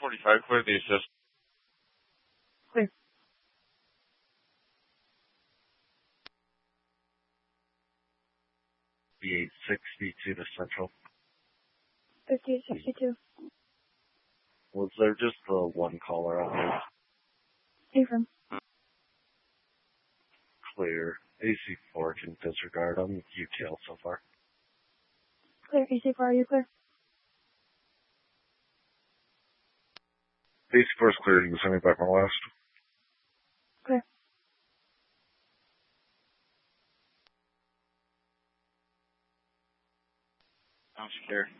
45, clear the assist. Clear. B862 to Central. 5862. Was there just the one caller out there? Affirm. Clear. AC4 can disregard. I'm UTL so far. Clear. AC4, are you clear? AC4 is clear. You can send me back my last. Clear. I'm clear.